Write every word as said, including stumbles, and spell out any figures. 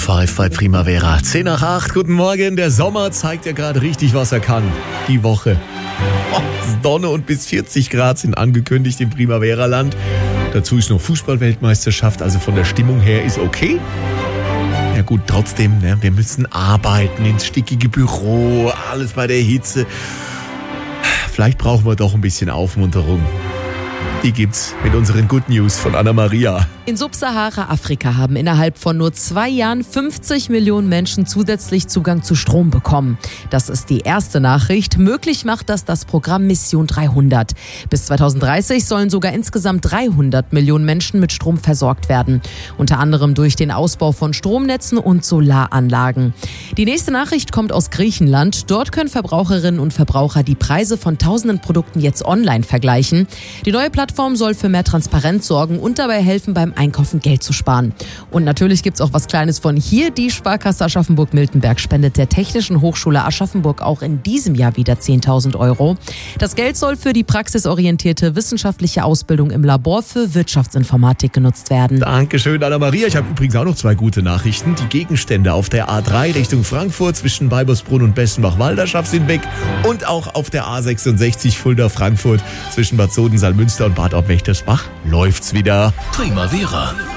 fünf bei Primavera. zehn nach acht, guten Morgen. Der Sommer zeigt ja gerade richtig, was er kann. Die Woche. Oh, Sonne und bis vierzig Grad sind angekündigt im Primavera-Land. Dazu ist noch Fußball-Weltmeisterschaft, also von der Stimmung her ist okay. Ja gut, trotzdem, ne, wir müssen arbeiten, ins stickige Büro, alles bei der Hitze. Vielleicht brauchen wir doch ein bisschen Aufmunterung. Die gibt's mit unseren Good News von Anna-Maria. In Subsahara-Afrika haben innerhalb von nur zwei Jahren fünfzig Millionen Menschen zusätzlich Zugang zu Strom bekommen. Das ist die erste Nachricht. Möglich macht das das Programm Mission dreihundert. Bis zweitausenddreißig sollen sogar insgesamt dreihundert Millionen Menschen mit Strom versorgt werden. Unter anderem durch den Ausbau von Stromnetzen und Solaranlagen. Die nächste Nachricht kommt aus Griechenland. Dort können Verbraucherinnen und Verbraucher die Preise von tausenden Produkten jetzt online vergleichen. Die neue Plattform soll für mehr Transparenz sorgen und dabei helfen, beim Einkaufen Geld zu sparen. Und natürlich gibt's auch was Kleines von hier. Die Sparkasse Aschaffenburg-Miltenberg spendet der Technischen Hochschule Aschaffenburg auch in diesem Jahr wieder zehntausend Euro. Das Geld soll für die praxisorientierte wissenschaftliche Ausbildung im Labor für Wirtschaftsinformatik genutzt werden. Dankeschön, Anna-Maria. Ich habe übrigens auch noch zwei gute Nachrichten. Die Gegenstände auf der A drei Richtung Frankfurt zwischen Weibersbrunn und Bestenbach-Walderschaft sind weg. Und auch auf der A sechsundsechzig Fulda-Frankfurt zwischen Bad Soden, Salmünster und Bad Ob-Wächtersbach läuft's wieder. Primavera.